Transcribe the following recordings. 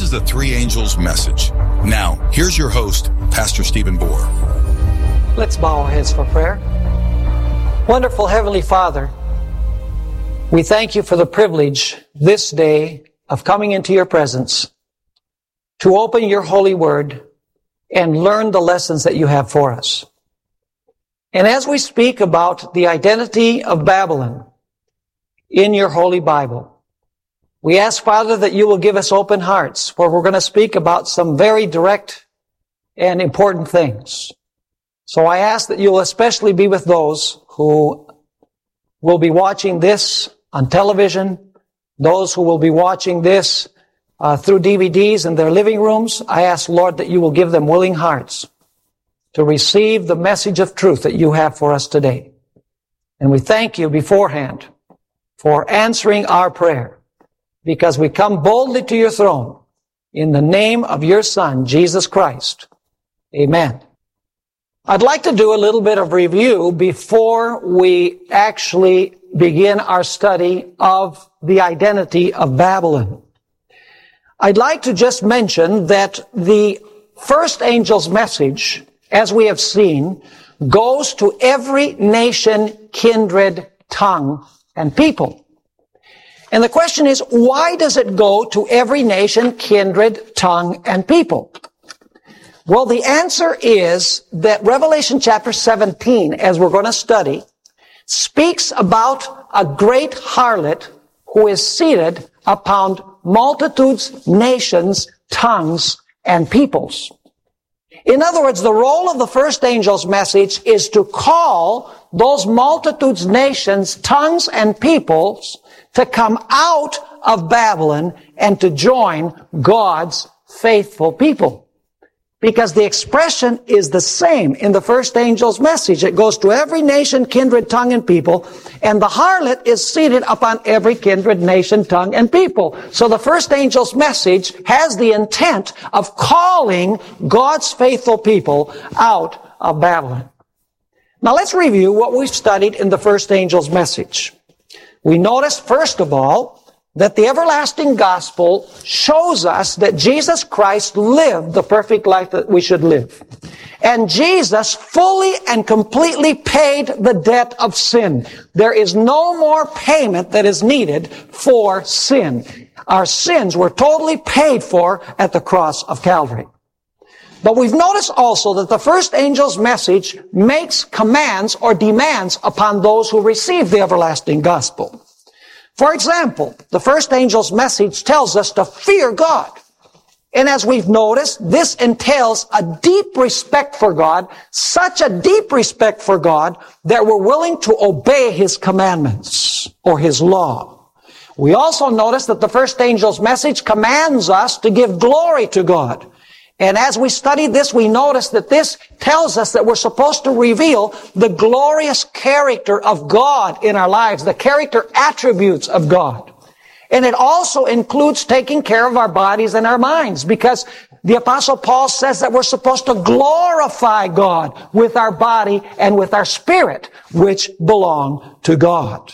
is the Three Angels Message. Now, here's your host, Pastor Stephen Bohr. Let's bow our heads for prayer. Wonderful Heavenly Father, we thank you for the privilege this day of coming into your presence to open your holy word and learn the lessons that you have for us. And as we speak about the identity of Babylon in your holy Bible, we ask, Father, that you will give us open hearts, for we're going to speak about some very direct and important things. So I ask that you'll especially be with those who will be watching this on television, those who will be watching this through DVDs in their living rooms. I ask, Lord, that you will give them willing hearts to receive the message of truth that you have for us today. And we thank you beforehand for answering our prayer, because we come boldly to your throne in the name of your Son, Jesus Christ. Amen. I'd like to do a little bit of review before we actually begin our study of the identity of Babylon. I'd like to just mention that the first angel's message, as we have seen, goes to every nation, kindred, tongue, and people. And the question is, why does it go to every nation, kindred, tongue, and people? Well, the answer is that Revelation chapter 17, as we're going to study, speaks about a great harlot who is seated upon multitudes, nations, tongues, and peoples. In other words, the role of the first angel's message is to call those multitudes, nations, tongues, and peoples to come out of Babylon and to join God's faithful people. Because the expression is the same in the first angel's message. It goes to every nation, kindred, tongue, and people, and the harlot is seated upon every kindred, nation, tongue, and people. So the first angel's message has the intent of calling God's faithful people out of Babylon. Now let's review what we've studied in the first angel's message. We noticed, first of all, that the everlasting gospel shows us that Jesus Christ lived the perfect life that we should live. And Jesus fully and completely paid the debt of sin. There is no more payment that is needed for sin. Our sins were totally paid for at the cross of Calvary. But we've noticed also that the first angel's message makes commands or demands upon those who receive the everlasting gospel. For example, the first angel's message tells us to fear God. And as we've noticed, this entails a deep respect for God, such a deep respect for God that we're willing to obey His commandments or His law. We also notice that the first angel's message commands us to give glory to God. And as we studied this, we noticed that this tells us that we're supposed to reveal the glorious character of God in our lives, the character attributes of God. And it also includes taking care of our bodies and our minds, because the Apostle Paul says that we're supposed to glorify God with our body and with our spirit, which belong to God.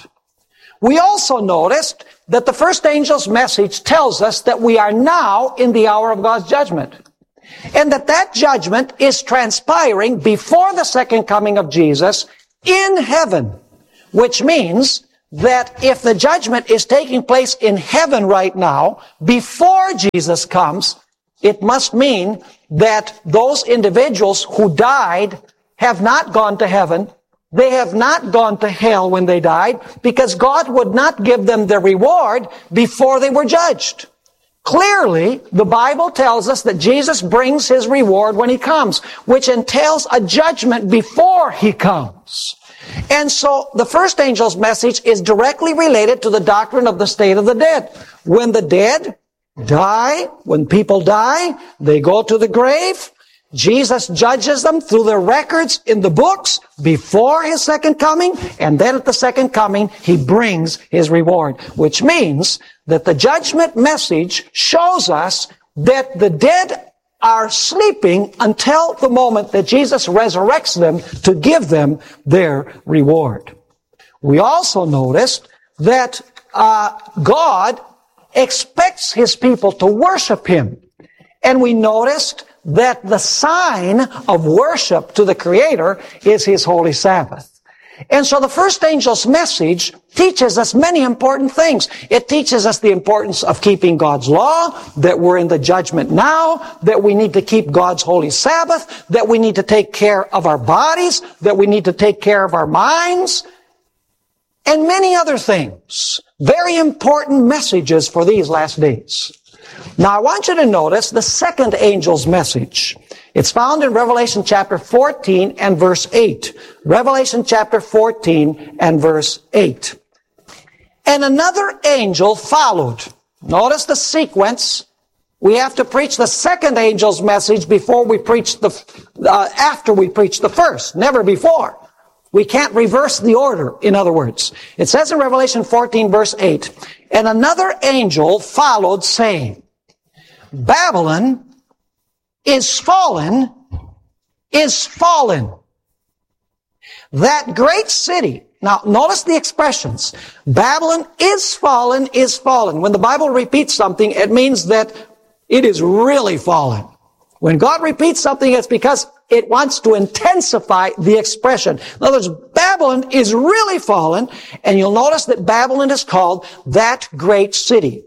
We also noticed that the first angel's message tells us that we are now in the hour of God's judgment. And that judgment is transpiring before the second coming of Jesus in heaven. Which means that if the judgment is taking place in heaven right now, before Jesus comes, it must mean that those individuals who died have not gone to heaven. They have not gone to hell when they died, because God would not give them their reward before they were judged. Clearly, the Bible tells us that Jesus brings His reward when He comes, which entails a judgment before He comes. And so the first angel's message is directly related to the doctrine of the state of the dead. When the dead die, when people die, they go to the grave. Jesus judges them through their records in the books before His second coming, and then at the second coming, He brings His reward, which means that the judgment message shows us that the dead are sleeping until the moment that Jesus resurrects them to give them their reward. We also noticed that God expects His people to worship Him. And we noticed that the sign of worship to the Creator is His holy Sabbath. And so the first angel's message teaches us many important things. It teaches us the importance of keeping God's law, that we're in the judgment now, that we need to keep God's holy Sabbath, that we need to take care of our bodies, that we need to take care of our minds, and many other things. Very important messages for these last days. Now I want you to notice the second angel's message. It's found in Revelation chapter 14 and verse 8. Revelation chapter 14 and verse 8. And another angel followed. Notice the sequence. We have to preach the second angel's message before we preach after we preach the first. Never before. We can't reverse the order, in other words. It says in Revelation 14 verse 8, and another angel followed saying, Babylon is fallen, that great city. Now, notice the expressions. Babylon is fallen, is fallen. When the Bible repeats something, it means that it is really fallen. When God repeats something, it's because it wants to intensify the expression. In other words, Babylon is really fallen, and you'll notice that Babylon is called that great city.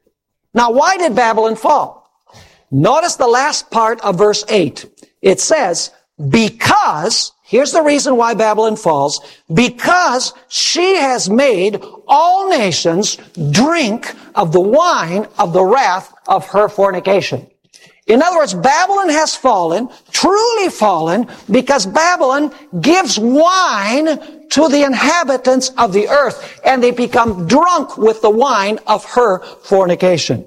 Now, why did Babylon fall? Notice the last part of verse 8. It says, because, here's the reason why Babylon falls, because she has made all nations drink of the wine of the wrath of her fornication. In other words, Babylon has fallen, truly fallen, because Babylon gives wine to the inhabitants of the earth, and they become drunk with the wine of her fornication.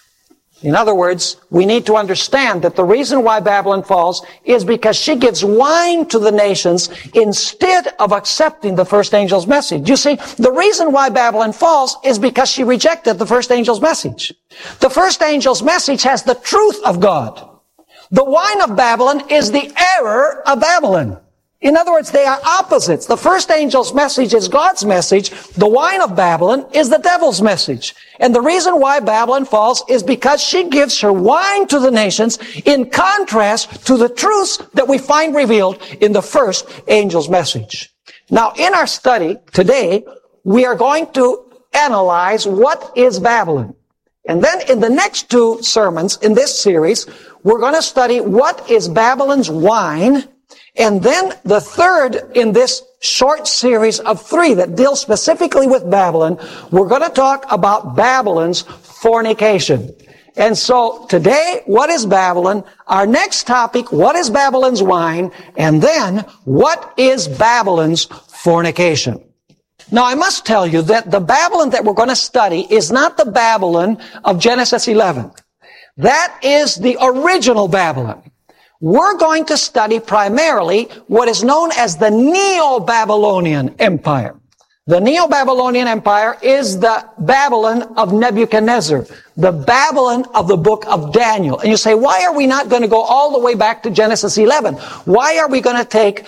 In other words, we need to understand that the reason why Babylon falls is because she gives wine to the nations instead of accepting the first angel's message. You see, the reason why Babylon falls is because she rejected the first angel's message. The first angel's message has the truth of God. The wine of Babylon is the error of Babylon. In other words, they are opposites. The first angel's message is God's message. The wine of Babylon is the devil's message. And the reason why Babylon falls is because she gives her wine to the nations in contrast to the truths that we find revealed in the first angel's message. Now, in our study today, we are going to analyze what is Babylon. And then in the next two sermons in this series, we're going to study what is Babylon's wine. And then the third in this short series of three that deals specifically with Babylon, we're going to talk about Babylon's fornication. And so today, what is Babylon? Our next topic, what is Babylon's wine? And then, what is Babylon's fornication? Now, I must tell you that the Babylon that we're going to study is not the Babylon of Genesis 11. That is the original Babylon. We're going to study primarily what is known as the Neo-Babylonian Empire. The Neo-Babylonian Empire is the Babylon of Nebuchadnezzar, the Babylon of the book of Daniel. And you say, why are we not going to go all the way back to Genesis 11? Why are we going to take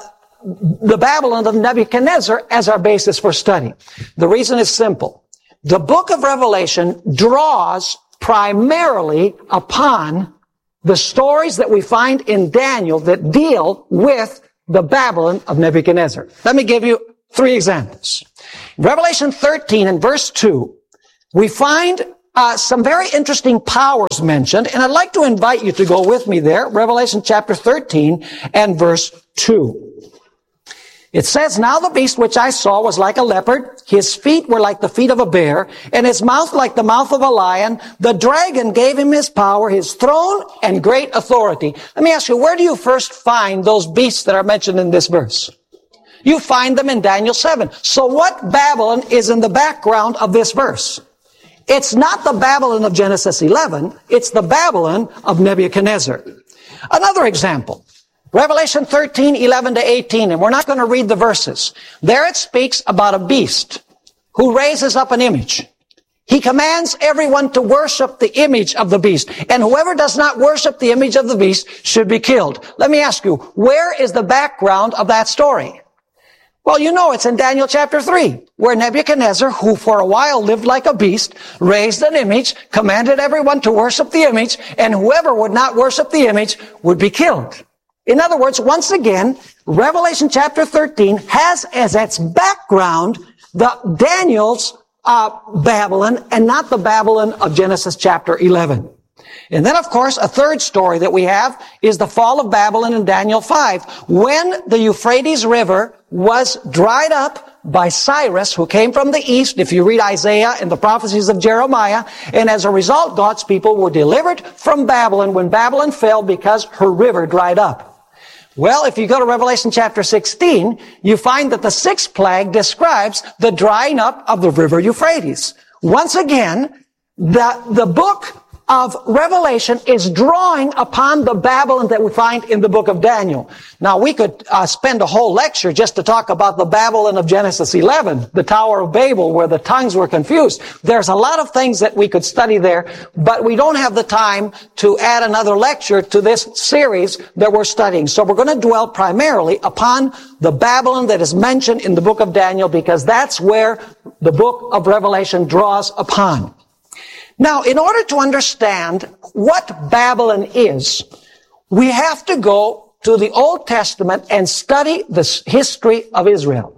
the Babylon of Nebuchadnezzar as our basis for study? The reason is simple. The book of Revelation draws primarily upon the stories that we find in Daniel that deal with the Babylon of Nebuchadnezzar. Let me give you three examples. In Revelation 13 and verse 2, we find some very interesting powers mentioned, and I'd like to invite you to go with me there. Revelation chapter 13 and verse 2. It says, now the beast which I saw was like a leopard, his feet were like the feet of a bear, and his mouth like the mouth of a lion. The dragon gave him his power, his throne, and great authority. Let me ask you, where do you first find those beasts that are mentioned in this verse? You find them in Daniel 7. So what Babylon is in the background of this verse? It's not the Babylon of Genesis 11, it's the Babylon of Nebuchadnezzar. Another example. Revelation 13, 11 to 18, and we're not going to read the verses. There it speaks about a beast who raises up an image. He commands everyone to worship the image of the beast, and whoever does not worship the image of the beast should be killed. Let me ask you, where is the background of that story? Well, you know it's in Daniel chapter 3, where Nebuchadnezzar, who for a while lived like a beast, raised an image, commanded everyone to worship the image, and whoever would not worship the image would be killed. In other words, once again, Revelation chapter 13 has as its background the Daniel's Babylon and not the Babylon of Genesis chapter 11. And then, of course, a third story that we have is the fall of Babylon in Daniel 5, when the Euphrates River was dried up by Cyrus, who came from the east, if you read Isaiah and the prophecies of Jeremiah, and as a result, God's people were delivered from Babylon when Babylon fell because her river dried up. Well, if you go to Revelation chapter 16, you find that the sixth plague describes the drying up of the river Euphrates. Once again, the book of Revelation is drawing upon the Babylon that we find in the book of Daniel. Now, we could spend a whole lecture just to talk about the Babylon of Genesis 11, the Tower of Babel, where the tongues were confused. There's a lot of things that we could study there, but we don't have the time to add another lecture to this series that we're studying. So we're going to dwell primarily upon the Babylon that is mentioned in the book of Daniel, because that's where the book of Revelation draws upon. Now, in order to understand what Babylon is, we have to go to the Old Testament and study the history of Israel.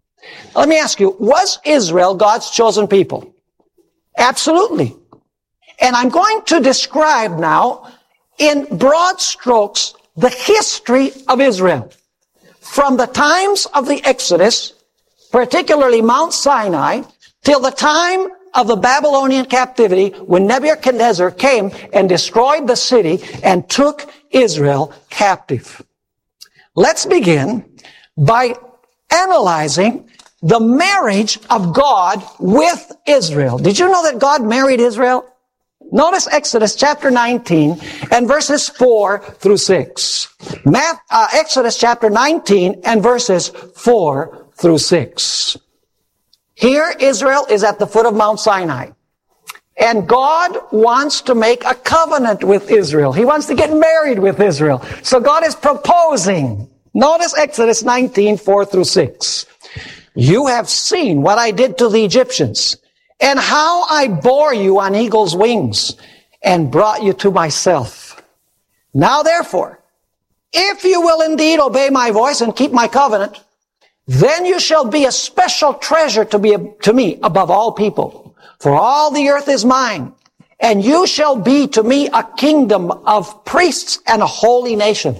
Let me ask you, was Israel God's chosen people? Absolutely. And I'm going to describe now, in broad strokes, the history of Israel. From the times of the Exodus, particularly Mount Sinai, till the time of the Babylonian captivity, when Nebuchadnezzar came and destroyed the city and took Israel captive. Let's begin by analyzing the marriage of God with Israel. Did you know that God married Israel? Notice Exodus chapter 19 and verses 4 through 6. Exodus chapter 19 and verses 4 through 6. Here, Israel is at the foot of Mount Sinai. And God wants to make a covenant with Israel. He wants to get married with Israel. So God is proposing. Notice Exodus 19, 4 through 6. You have seen what I did to the Egyptians, and how I bore you on eagle's wings, and brought you to myself. Now therefore, if you will indeed obey my voice and keep my covenant, then you shall be a special treasure to me above all people. For all the earth is mine, and you shall be to me a kingdom of priests and a holy nation.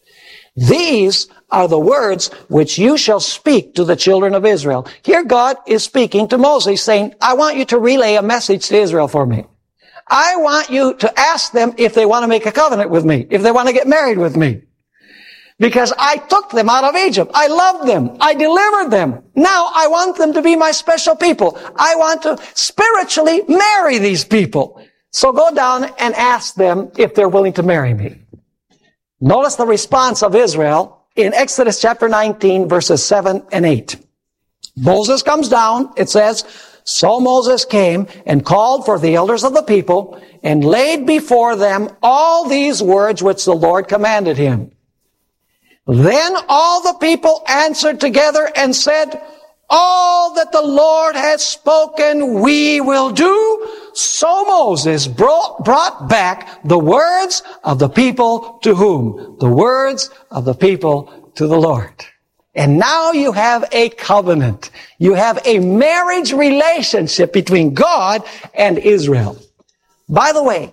These are the words which you shall speak to the children of Israel. Here God is speaking to Moses, saying, I want you to relay a message to Israel for me. I want you to ask them if they want to make a covenant with me, if they want to get married with me. Because I took them out of Egypt. I loved them. I delivered them. Now I want them to be my special people. I want to spiritually marry these people. So go down and ask them if they're willing to marry me. Notice the response of Israel in Exodus chapter 19, verses 7 and 8. Moses comes down, it says, so Moses came and called for the elders of the people and laid before them all these words which the Lord commanded him. Then all the people answered together and said, all that the Lord has spoken we will do. So Moses brought back the words of the people to whom? The words of the people to the Lord. And now you have a covenant. You have a marriage relationship between God and Israel. By the way,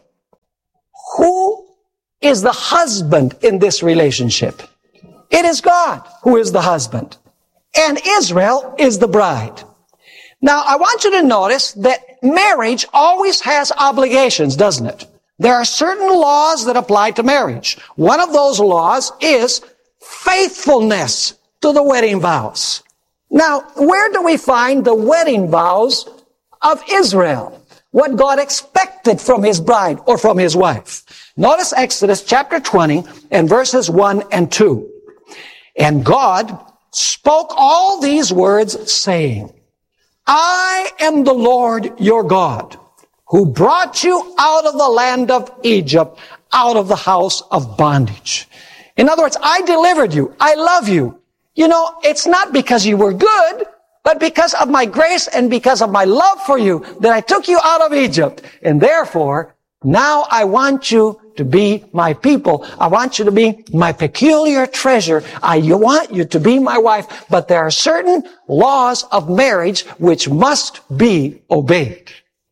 who is the husband in this relationship? It is God who is the husband, and Israel is the bride. Now, I want you to notice that marriage always has obligations, doesn't it? There are certain laws that apply to marriage. One of those laws is faithfulness to the wedding vows. Now, where do we find the wedding vows of Israel? What God expected from his bride or from his wife. Notice Exodus chapter 20 and verses 1 and 2. And God spoke all these words, saying, I am the Lord your God, who brought you out of the land of Egypt, out of the house of bondage. In other words, I delivered you. I love you. You know, it's not because you were good, but because of my grace and because of my love for you that I took you out of Egypt. And therefore, now I want you to be my people. I want you to be my peculiar treasure. I want you to be my wife. But there are certain laws of marriage which must be obeyed.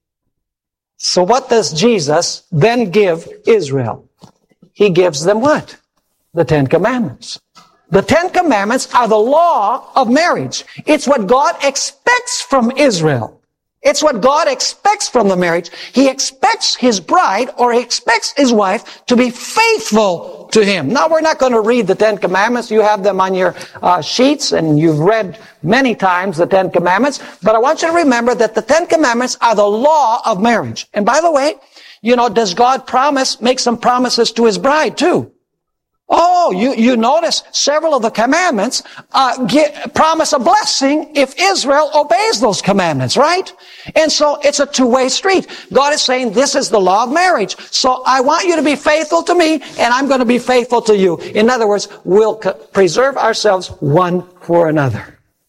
So what does Jesus then give Israel? He gives them what? The Ten Commandments. The Ten Commandments are the law of marriage. It's what God expects from Israel. It's what God expects from the marriage. He expects his bride, or he expects his wife, to be faithful to him. Now, we're not going to read the Ten Commandments. You have them on your sheets, and you've read many times the Ten Commandments. But I want you to remember that the Ten Commandments are the law of marriage. And by the way, you know, does God make some promises to his bride too? Oh, you notice several of the commandments promise a blessing if Israel obeys those commandments, right? And so it's a two-way street. God is saying, this is the law of marriage. So I want you to be faithful to me, and I'm going to be faithful to you. In other words, we'll preserve ourselves one for another.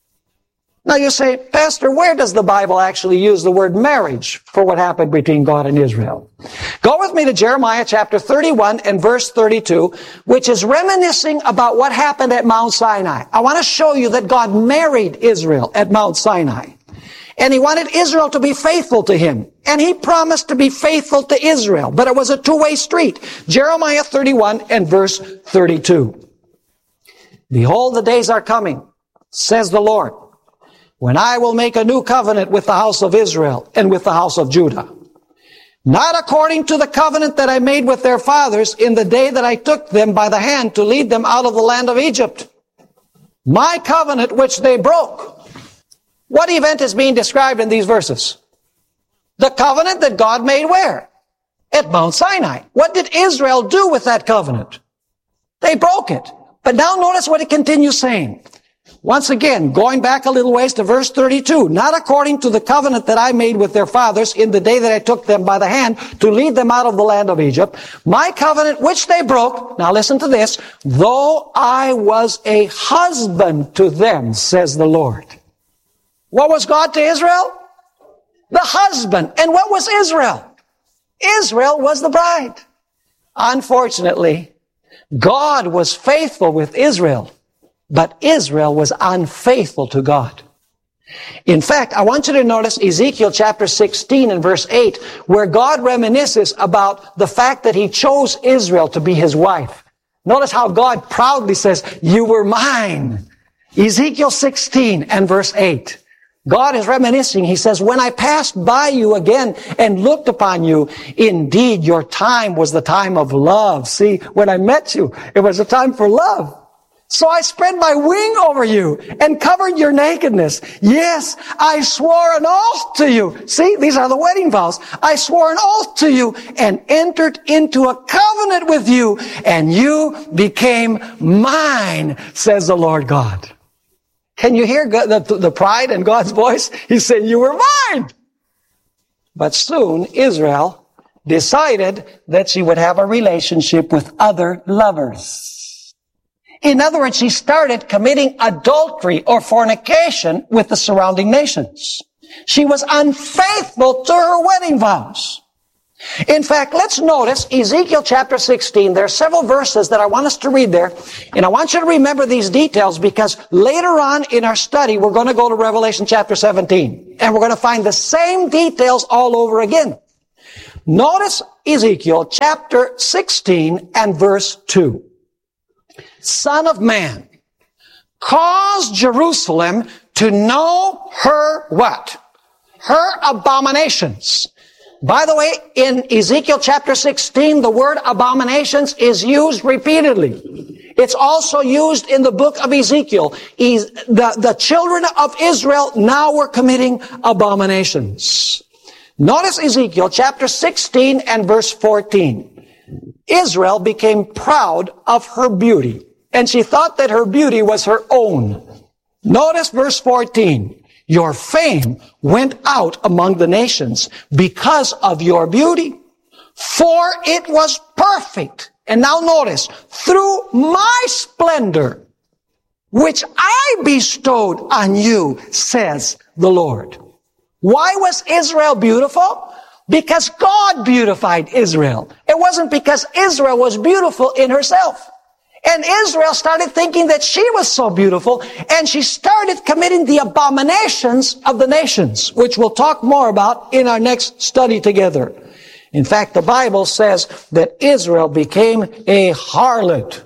Now you say, Pastor, where does the Bible actually use the word marriage for what happened between God and Israel? Go with me to Jeremiah chapter 31 and verse 32, which is reminiscing about what happened at Mount Sinai. I want to show you that God married Israel at Mount Sinai. And he wanted Israel to be faithful to him. And he promised to be faithful to Israel. But it was a two-way street. Jeremiah 31 and verse 32. Behold, the days are coming, says the Lord, when I will make a new covenant with the house of Israel and with the house of Judah. Not according to the covenant that I made with their fathers in the day that I took them by the hand to lead them out of the land of Egypt. My covenant which they broke. What event is being described in these verses? The covenant that God made where? At Mount Sinai. What did Israel do with that covenant? They broke it. But now notice what it continues saying. Once again, going back a little ways to verse 32, not according to the covenant that I made with their fathers in the day that I took them by the hand to lead them out of the land of Egypt, my covenant which they broke, now listen to this, though I was a husband to them, says the Lord. What was God to Israel? The husband. And what was Israel? Israel was the bride. Unfortunately, God was faithful with Israel, but Israel was unfaithful to God. In fact, I want you to notice Ezekiel chapter 16 and verse 8, where God reminisces about the fact that he chose Israel to be his wife. Notice how God proudly says, you were mine. Ezekiel 16 and verse 8. God is reminiscing. He says, when I passed by you again and looked upon you, indeed your time was the time of love. See, when I met you, it was a time for love. So I spread my wing over you and covered your nakedness. Yes, I swore an oath to you. See, these are the wedding vows. I swore an oath to you and entered into a covenant with you, and you became mine, says the Lord God. Can you hear the pride in God's voice? He's saying, you were mine. But soon Israel decided that she would have a relationship with other lovers. In other words, she started committing adultery or fornication with the surrounding nations. She was unfaithful to her wedding vows. In fact, let's notice Ezekiel chapter 16. There are several verses that I want us to read there. And I want you to remember these details because later on in our study, we're going to go to Revelation chapter 17. And we're going to find the same details all over again. Notice Ezekiel chapter 16 and verse 2. Son of man, cause Jerusalem to know her what? Her abominations. By the way, in Ezekiel chapter 16, the word abominations is used repeatedly. It's also used in the book of Ezekiel. The children of Israel now were committing abominations. Notice Ezekiel chapter 16 and verse 14. Israel became proud of her beauty, and she thought that her beauty was her own. Notice verse 14. Your fame went out among the nations because of your beauty, for it was perfect. And now notice, through my splendor, which I bestowed on you, says the Lord. Why was Israel beautiful? Because God beautified Israel. It wasn't because Israel was beautiful in herself. And Israel started thinking that she was so beautiful, and she started committing the abominations of the nations, which we'll talk more about in our next study together. In fact, the Bible says that Israel became a harlot.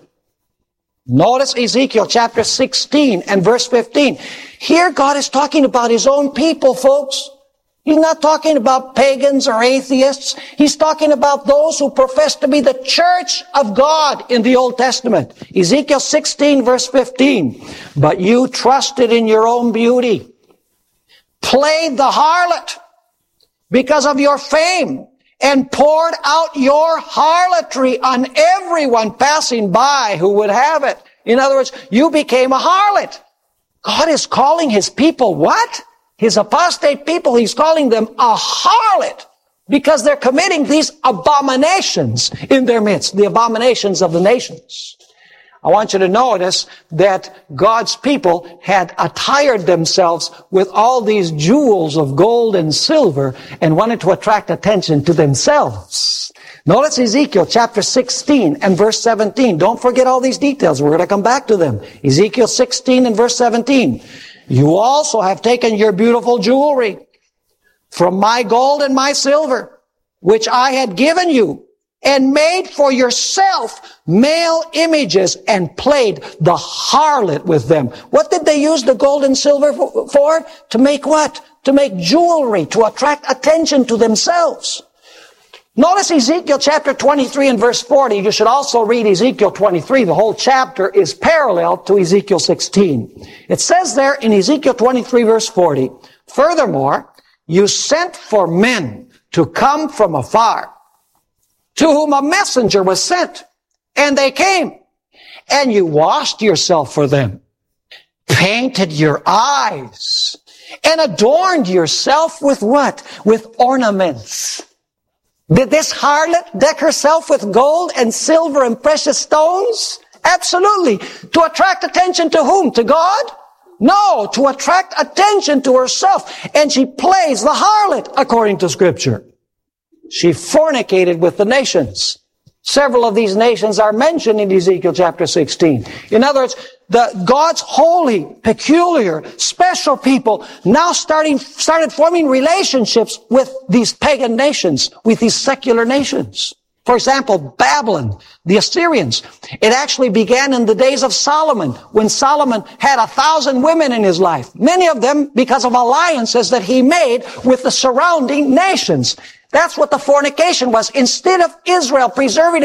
Notice Ezekiel chapter 16 and verse 15. Here God is talking about His own people, folks. He's not talking about pagans or atheists. He's talking about those who profess to be the church of God in the Old Testament. Ezekiel 16 verse 15. But you trusted in your own beauty, played the harlot because of your fame, and poured out your harlotry on everyone passing by who would have it. In other words, you became a harlot. God is calling His people what? His apostate people, He's calling them a harlot because they're committing these abominations in their midst, the abominations of the nations. I want you to notice that God's people had attired themselves with all these jewels of gold and silver and wanted to attract attention to themselves. Notice Ezekiel chapter 16 and verse 17. Don't forget all these details. We're going to come back to them. Ezekiel 16 and verse 17. You also have taken your beautiful jewelry from my gold and my silver, which I had given you, and made for yourself male images and played the harlot with them. What did they use the gold and silver for? To make what? To make jewelry, to attract attention to themselves. Notice Ezekiel chapter 23 and verse 40. You should also read Ezekiel 23. The whole chapter is parallel to Ezekiel 16. It says there in Ezekiel 23 verse 40, furthermore, you sent for men to come from afar, to whom a messenger was sent, and they came, and you washed yourself for them, painted your eyes, and adorned yourself with what? With ornaments. Did this harlot deck herself with gold and silver and precious stones? Absolutely. To attract attention to whom? To God? No, to attract attention to herself. And she plays the harlot according to Scripture. She fornicated with the nations. Several of these nations are mentioned in Ezekiel chapter 16. In other words, God's holy, peculiar, special people now started forming relationships with these pagan nations, with these secular nations. For example, Babylon, the Assyrians. It actually began in the days of Solomon, when Solomon had 1,000 women in his life. Many of them because of alliances that he made with the surrounding nations. That's what the fornication was. Instead of Israel preserving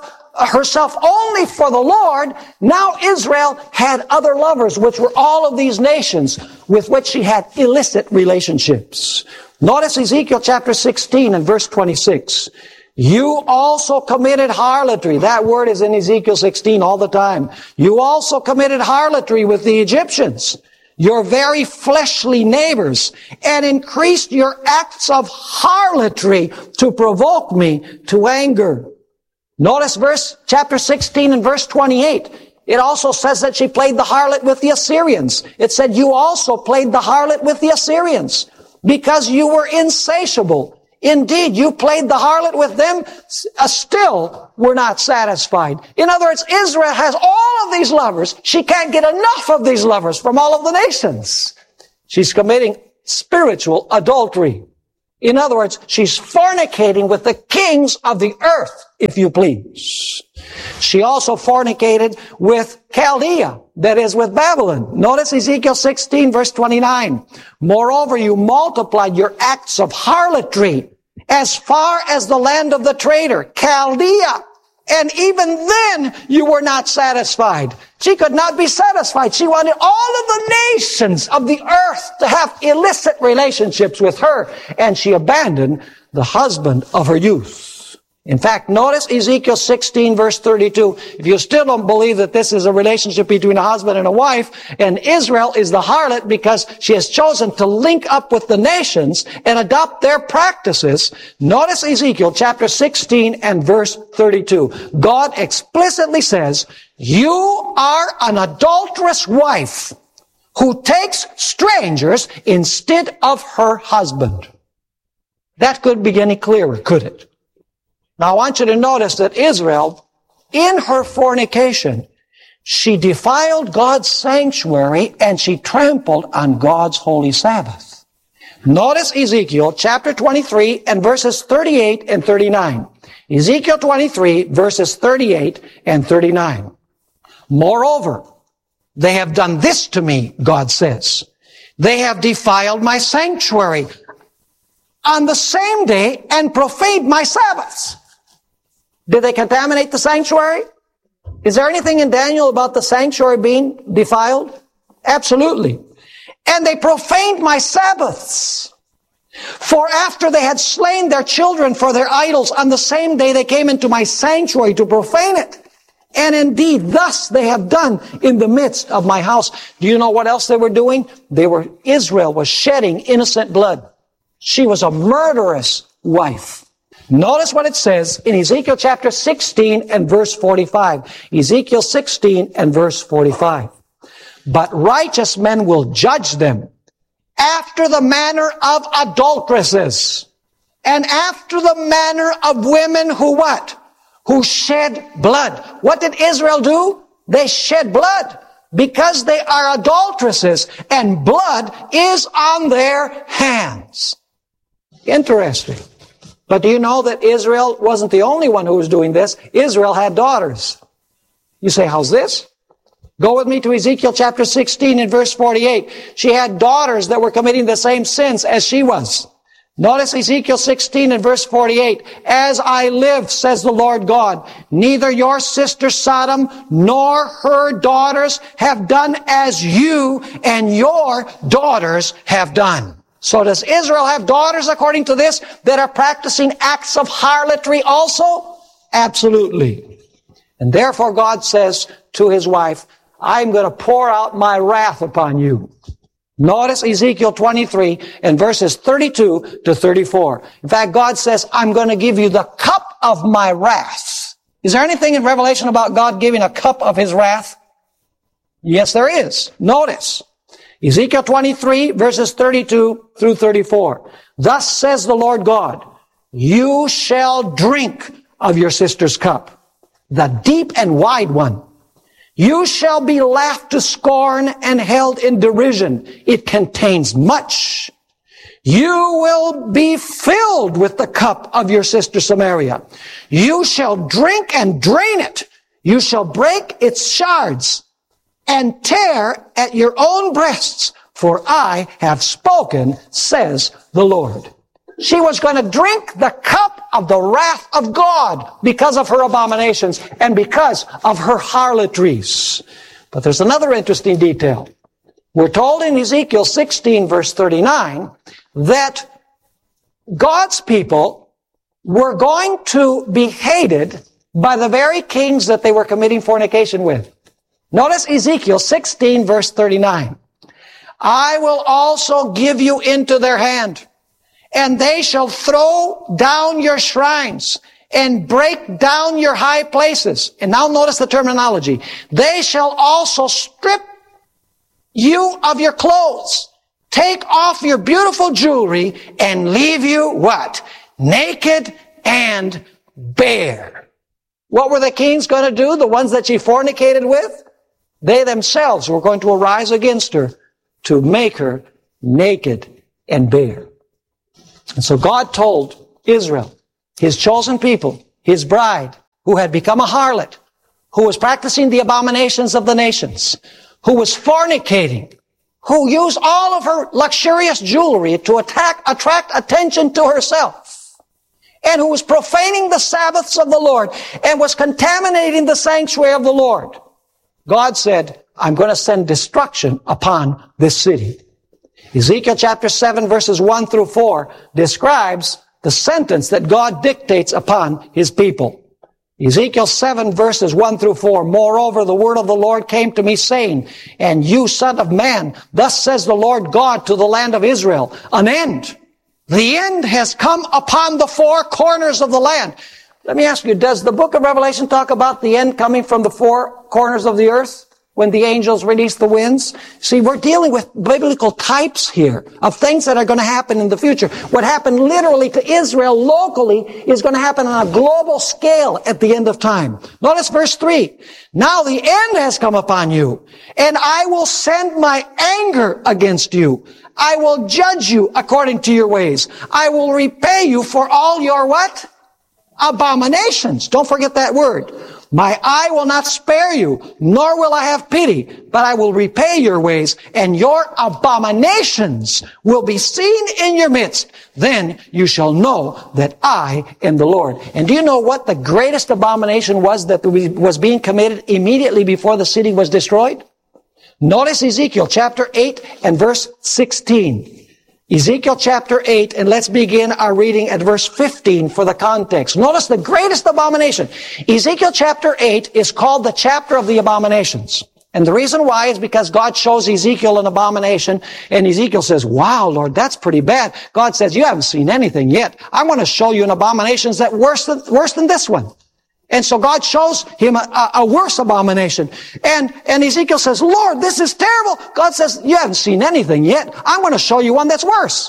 herself only for the Lord, now Israel had other lovers, which were all of these nations with which she had illicit relationships. Notice Ezekiel chapter 16 and verse 26. You also committed harlotry. That word is in Ezekiel 16 all the time. You also committed harlotry with the Egyptians, your very fleshly neighbors, and increased your acts of harlotry to provoke me to anger. Notice chapter 16 and verse 28. It also says that she played the harlot with the Assyrians. It said you also played the harlot with the Assyrians because you were insatiable. Indeed, you played the harlot with them, still were not satisfied. In other words, Israel has all of these lovers. She can't get enough of these lovers from all of the nations. She's committing spiritual adultery. In other words, she's fornicating with the kings of the earth, if you please. She also fornicated with Chaldea, that is with Babylon. Notice Ezekiel 16 verse 29. Moreover, you multiplied your acts of harlotry as far as the land of the traitor, Chaldea. And even then, you were not satisfied. She could not be satisfied. She wanted all of the nations of the earth to have illicit relationships with her. And she abandoned the husband of her youth. In fact, notice Ezekiel 16 verse 32. If you still don't believe that this is a relationship between a husband and a wife, and Israel is the harlot because she has chosen to link up with the nations and adopt their practices, notice Ezekiel chapter 16 and verse 32. God explicitly says, You are an adulterous wife who takes strangers instead of her husband. That couldn't be any clearer, could it? Now I want you to notice that Israel, in her fornication, she defiled God's sanctuary and she trampled on God's holy Sabbath. Notice Ezekiel chapter 23 and verses 38 and 39. Ezekiel 23 verses 38 and 39. Moreover, they have done this to me, God says. They have defiled my sanctuary on the same day and profaned my Sabbaths. Did they contaminate the sanctuary? Is there anything in Daniel about the sanctuary being defiled? Absolutely. And they profaned my Sabbaths. For after they had slain their children for their idols, on the same day they came into my sanctuary to profane it. And indeed, thus they have done in the midst of my house. Do you know what else they were doing? Israel was shedding innocent blood. She was a murderous wife. Notice what it says in Ezekiel chapter 16 and verse 45. Ezekiel 16 and verse 45. But righteous men will judge them after the manner of adulteresses and after the manner of women who what? Who shed blood. What did Israel do? They shed blood because they are adulteresses and blood is on their hands. Interesting. But do you know that Israel wasn't the only one who was doing this? Israel had daughters. You say, how's this? Go with me to Ezekiel chapter 16 and verse 48. She had daughters that were committing the same sins as she was. Notice Ezekiel 16 and verse 48. As I live, says the Lord God, neither your sister Sodom nor her daughters have done as you and your daughters have done. So does Israel have daughters according to this that are practicing acts of harlotry also? Absolutely. And therefore God says to his wife, I'm going to pour out my wrath upon you. Notice Ezekiel 23 and verses 32 to 34. In fact, God says, I'm going to give you the cup of my wrath. Is there anything in Revelation about God giving a cup of his wrath? Yes, there is. Notice Ezekiel 23 verses 32 through 34. Thus says the Lord God, you shall drink of your sister's cup, the deep and wide one. You shall be laughed to scorn and held in derision. It contains much. You will be filled with the cup of your sister Samaria. You shall drink and drain it. You shall break its shards and tear at your own breasts, for I have spoken, says the Lord. She was going to drink the cup of the wrath of God because of her abominations and because of her harlotries. But there's another interesting detail. We're told in Ezekiel 16 verse 39 that God's people were going to be hated by the very kings that they were committing fornication with. Notice Ezekiel 16 verse 39. I will also give you into their hand, and they shall throw down your shrines and break down your high places. And now notice the terminology. They shall also strip you of your clothes, take off your beautiful jewelry, and leave you what? Naked and bare. What were the kings going to do? The ones that she fornicated with? They themselves were going to arise against her to make her naked and bare. And so God told Israel, his chosen people, his bride, who had become a harlot, who was practicing the abominations of the nations, who was fornicating, who used all of her luxurious jewelry to attract attention to herself, and who was profaning the Sabbaths of the Lord and was contaminating the sanctuary of the Lord. God said, I'm going to send destruction upon this city. Ezekiel chapter 7 verses 1 through 4 describes the sentence that God dictates upon his people. Ezekiel 7 verses 1 through 4, moreover, the word of the Lord came to me saying, and you son of man, thus says the Lord God to the land of Israel, an end. The end has come upon the four corners of the land. Let me ask you, does the book of Revelation talk about the end coming from the four corners of the earth when the angels release the winds? See, we're dealing with biblical types here of things that are going to happen in the future. What happened literally to Israel locally is going to happen on a global scale at the end of time. Notice verse 3. Now the end has come upon you, and I will send my anger against you. I will judge you according to your ways. I will repay you for all your what? Abominations. Don't forget that word. My eye will not spare you, nor will I have pity, but I will repay your ways, and your abominations will be seen in your midst. Then you shall know that I am the Lord. And do you know what the greatest abomination was that was being committed immediately before the city was destroyed? Notice Ezekiel chapter 8 and verse 16. Ezekiel chapter 8, and let's begin our reading at verse 15 for the context. Notice the greatest abomination. Ezekiel chapter 8 is called the chapter of the abominations. And the reason why is because God shows Ezekiel an abomination, and Ezekiel says, wow, Lord, that's pretty bad. God says, you haven't seen anything yet. I want to show you an abomination that's worse than this one. And so God shows him a worse abomination. And Ezekiel says, Lord, this is terrible. God says, you haven't seen anything yet. I want to show you one that's worse.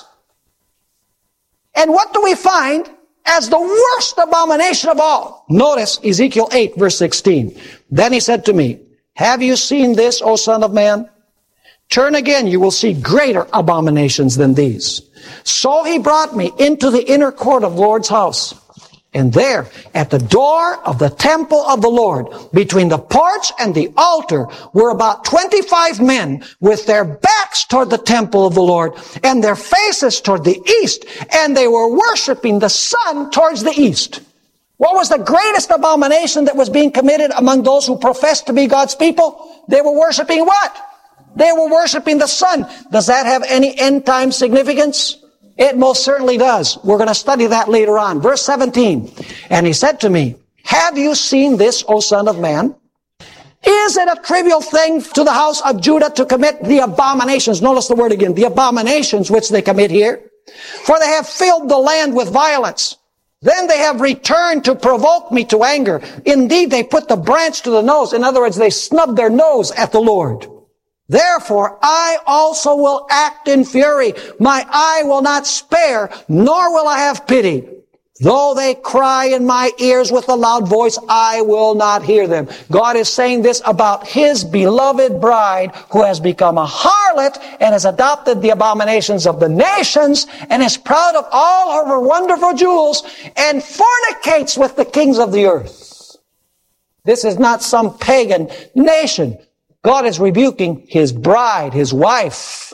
And what do we find as the worst abomination of all? Notice Ezekiel 8, verse 16. Then he said to me, have you seen this, O son of man? Turn again, you will see greater abominations than these. So he brought me into the inner court of the Lord's house. And there, at the door of the temple of the Lord, between the porch and the altar, were about 25 men with their backs toward the temple of the Lord and their faces toward the east, and they were worshiping the sun towards the east. What was the greatest abomination that was being committed among those who professed to be God's people? They were worshiping what? They were worshiping the sun. Does that have any end-time significance? It most certainly does. We're going to study that later on. Verse 17. And he said to me, have you seen this, O son of man? Is it a trivial thing to the house of Judah to commit the abominations? Notice the word again, the abominations which they commit here. For they have filled the land with violence. Then they have returned to provoke me to anger. Indeed, they put the branch to the nose. In other words, they snubbed their nose at the Lord. Therefore, I also will act in fury. My eye will not spare, nor will I have pity. Though they cry in my ears with a loud voice, I will not hear them. God is saying this about His beloved bride who has become a harlot and has adopted the abominations of the nations and is proud of all of her wonderful jewels and fornicates with the kings of the earth. This is not some pagan nation. God is rebuking His bride, His wife.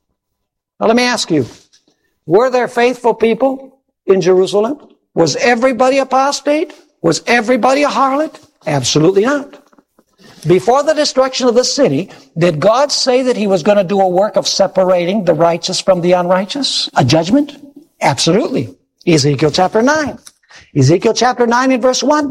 Now let me ask you, were there faithful people in Jerusalem? Was everybody apostate? Was everybody a harlot? Absolutely not. Before the destruction of the city, did God say that He was going to do a work of separating the righteous from the unrighteous? A judgment? Absolutely. Ezekiel chapter 9. Ezekiel chapter 9 and verse 1.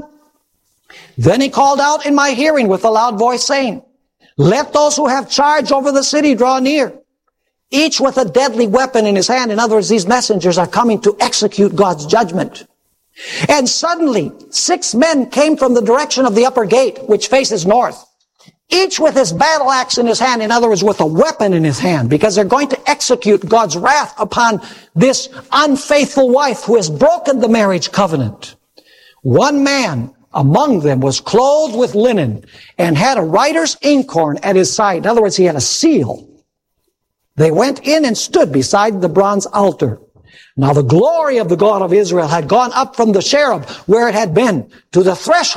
Then He called out in my hearing with a loud voice saying, let those who have charge over the city draw near, each with a deadly weapon in his hand. In other words, these messengers are coming to execute God's judgment. And suddenly, 6 men came from the direction of the upper gate, which faces north, each with his battle axe in his hand. In other words, with a weapon in his hand, because they're going to execute God's wrath upon this unfaithful wife who has broken the marriage covenant. One man among them was clothed with linen and had a writer's inkhorn at his side. In other words, he had a seal. They went in and stood beside the bronze altar. Now the glory of the God of Israel had gone up from the cherub where it had been to the threshold